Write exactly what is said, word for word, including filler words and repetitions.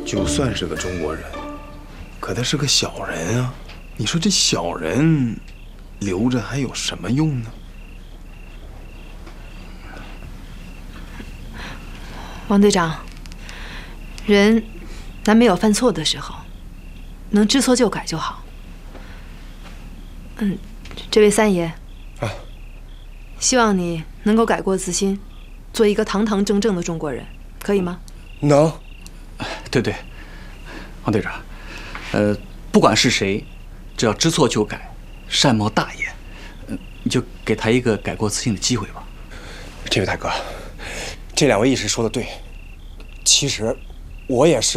就算是个中国人，可他是个小人啊！你说这小人留着还有什么用呢？ 王队长，人难免有犯错的时候，能知错就改就好。嗯，这位三爷， 啊， 希望你能够改过自新，做一个堂堂正正的中国人，可以吗？ 能。 对对，王队长，呃，不管是谁，只要知错就改，善莫大焉。嗯，你就给他一个改过自新的机会吧。 这位大哥，这两位义士说的对，其实我也是。